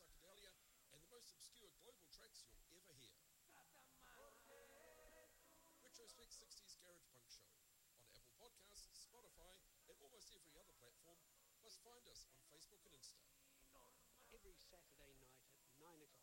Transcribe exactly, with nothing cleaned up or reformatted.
psychedelia, and the most obscure global tracks you'll ever hear. Retrospect sixties Garage Punk Show on Apple Podcasts, Spotify, and almost every other platform. Plus find us on Facebook and Insta. Every Saturday night at nine o'clock.